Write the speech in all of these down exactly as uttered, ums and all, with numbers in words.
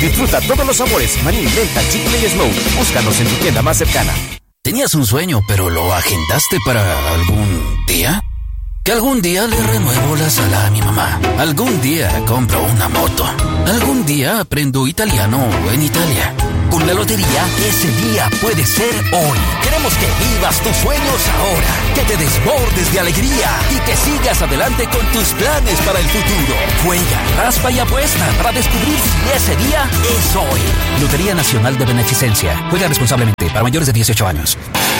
Disfruta todos los sabores, maní, menta, chicle y Snow. Búscanos en tu tienda más cercana. ¿Tenías un sueño pero lo agendaste para algún día? Que algún día le renuevo la sala a mi mamá. Algún día compro una moto. Algún día aprendo italiano en Italia. Con la lotería, ese día puede ser hoy. Queremos que vivas tus sueños ahora, que te desbordes de alegría y que sigas adelante con tus planes para el futuro. Juega, raspa y apuesta para descubrir si ese día es hoy. Lotería Nacional de Beneficencia. Juega responsablemente para mayores de dieciocho años.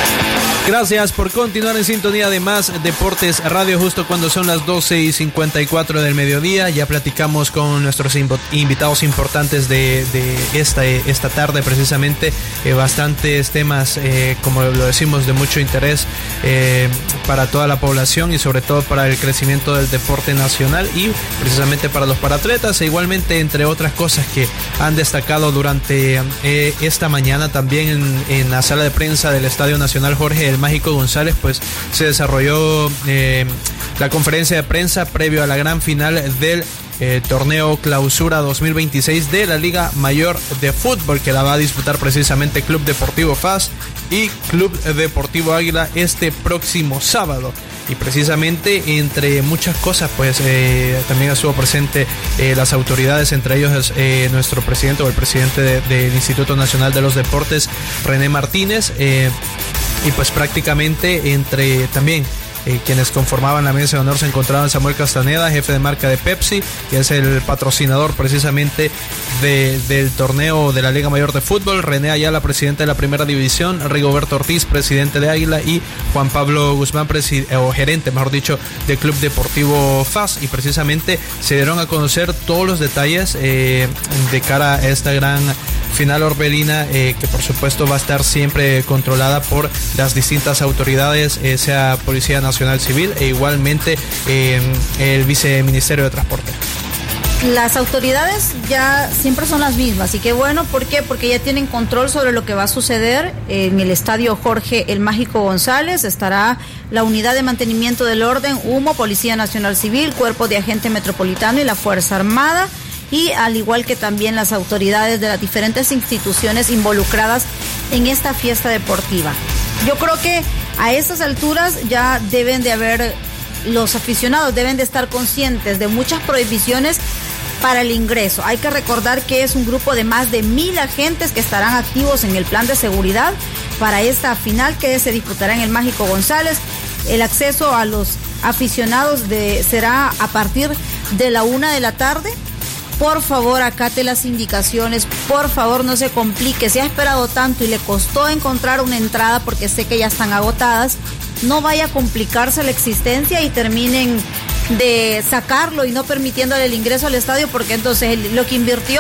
Gracias por continuar en sintonía de Más Deportes Radio justo cuando son las doce y cincuenta y cuatro del mediodía. Ya platicamos con nuestros invitados importantes de, de esta, esta tarde precisamente. Eh, bastantes temas, eh, como lo decimos, de mucho interés eh, para toda la población y sobre todo para el crecimiento del deporte nacional y precisamente para los paratletas e igualmente entre otras cosas que han destacado durante eh, esta mañana también en, en la sala de prensa del Estadio Nacional Jorge El Mágico González. Pues se desarrolló eh, la conferencia de prensa previo a la gran final del eh, torneo Clausura dos mil veintiséis de la Liga Mayor de Fútbol, que la va a disputar precisamente Club Deportivo F A S y Club Deportivo Águila este próximo sábado. Y precisamente entre muchas cosas pues eh, también estuvo presente eh, las autoridades, entre ellos eh, nuestro presidente o el presidente de, del Instituto Nacional de los Deportes, René Martínez, eh, y pues prácticamente entre también Eh, quienes conformaban la mesa de honor se encontraban Samuel Castaneda, jefe de marca de Pepsi, que es el patrocinador precisamente de, del torneo de la Liga Mayor de Fútbol, René Ayala, presidente de la Primera División, Rigoberto Ortiz, presidente de Águila, y Juan Pablo Guzmán, presi- o gerente, mejor dicho, del Club Deportivo F A S, y precisamente se dieron a conocer todos los detalles eh, de cara a esta gran final orbelina, eh, que por supuesto va a estar siempre controlada por las distintas autoridades, eh, sea Policía Nacional Civil e igualmente eh, el Viceministerio de Transporte. Las autoridades ya siempre son las mismas, y qué bueno, ¿por qué? Porque ya tienen control sobre lo que va a suceder en el Estadio Jorge El Mágico González. Estará la Unidad de Mantenimiento del Orden, H U M O, Policía Nacional Civil, Cuerpo de Agente Metropolitano y la Fuerza Armada, y al igual que también las autoridades de las diferentes instituciones involucradas en esta fiesta deportiva. Yo creo que a estas alturas ya deben de haber, los aficionados deben de estar conscientes de muchas prohibiciones para el ingreso. Hay que recordar que es un grupo de más de mil agentes que estarán activos en el plan de seguridad para esta final que se disputará en el Mágico González. El acceso a los aficionados de, será a partir de la una de la tarde. Por favor, acate las indicaciones, por favor no se complique. Si ha esperado tanto y le costó encontrar una entrada porque sé que ya están agotadas, no vaya a complicarse la existencia y terminen de sacarlo y no permitiéndole el ingreso al estadio, porque entonces lo que invirtió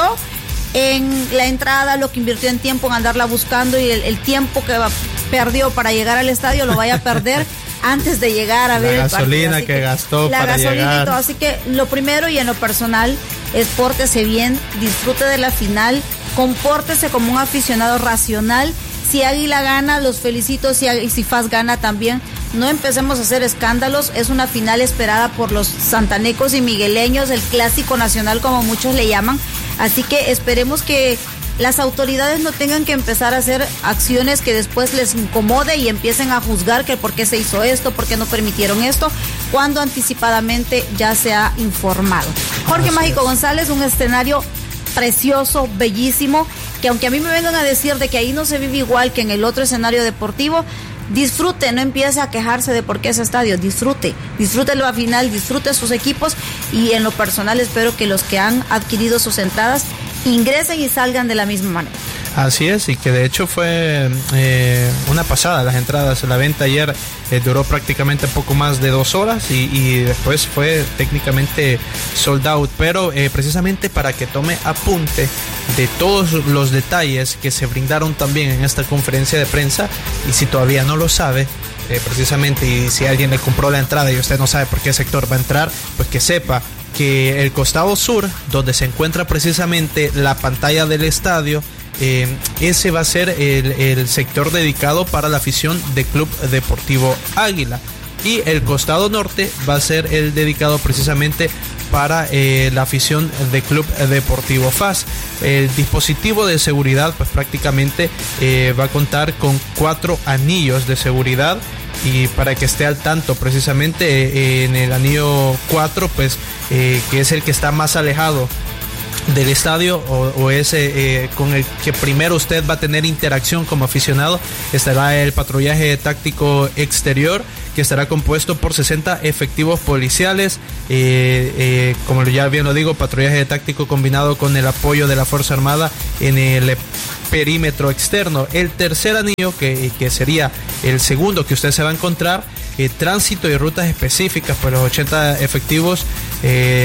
en la entrada, lo que invirtió en tiempo en andarla buscando y el, el tiempo que va, perdió para llegar al estadio lo vaya a perder antes de llegar a ver la el partido. gasolina que, que gastó la para gasolina llegar. Y todo. Así que lo primero y en lo personal es pórtese bien, disfrute de la final, compórtese como un aficionado racional. Si Águila gana, los felicito, si, si F A S gana también. No empecemos a hacer escándalos, es una final esperada por los santanecos y migueleños, el clásico nacional como muchos le llaman, así que esperemos que las autoridades no tengan que empezar a hacer acciones que después les incomode y empiecen a juzgar que por qué se hizo esto, por qué no permitieron esto, cuando anticipadamente ya se ha informado. Jorge Mágico González, un escenario precioso, bellísimo, que aunque a mí me vengan a decir de que ahí no se vive igual que en el otro escenario deportivo, disfrute, no empiece a quejarse de por qué ese estadio, disfrute, disfrútelo a final, disfrute sus equipos, y en lo personal espero que los que han adquirido sus entradas ingresen y salgan de la misma manera. Así es, y que de hecho fue eh, una pasada las entradas. La venta ayer eh, duró prácticamente poco más de dos horas y, y después fue técnicamente sold out, pero eh, precisamente para que tome apunte de todos los detalles que se brindaron también en esta conferencia de prensa, y si todavía no lo sabe, eh, precisamente, y si alguien le compró la entrada y usted no sabe por qué sector va a entrar, pues que sepa que el costado sur, donde se encuentra precisamente la pantalla del estadio, eh, ese va a ser el, el sector dedicado para la afición de Club Deportivo Águila, y el costado norte va a ser el dedicado precisamente para eh, la afición del Club Deportivo F A S. El dispositivo de seguridad pues prácticamente eh, va a contar con cuatro anillos de seguridad, y para que esté al tanto precisamente eh, en el anillo cuatro pues eh, que es el que está más alejado del estadio o, o ese eh, con el que primero usted va a tener interacción como aficionado, estará el patrullaje táctico exterior, que estará compuesto por sesenta efectivos policiales, eh, eh, como ya bien lo digo, patrullaje táctico combinado con el apoyo de la Fuerza Armada en el perímetro externo. El tercer anillo, que, que sería el segundo que usted se va a encontrar, eh, tránsito y rutas específicas por los ochenta efectivos eh,